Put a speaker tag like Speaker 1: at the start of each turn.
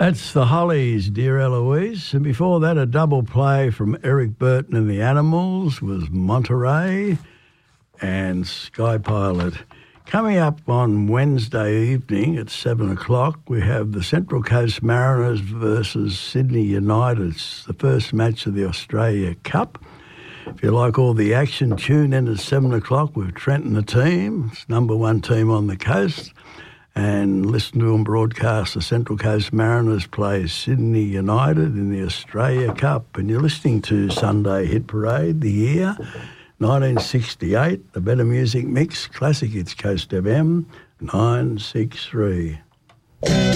Speaker 1: That's the Hollies, Dear Eloise. And before that, a double play from Eric Burton and the Animals was Monterey and Sky Pilot. Coming up on Wednesday evening at 7 o'clock, we have the Central Coast Mariners versus Sydney United. It's the first match of the Australia Cup. If you like all the action, tune in at 7 o'clock with Trent and the team. It's number one team on the coast. And listen to them broadcast. The Central Coast Mariners play Sydney United in the Australia Cup. And you're listening to Sunday Hit Parade, the year 1968, the Better Music Mix, Classic Hits Coast FM 963.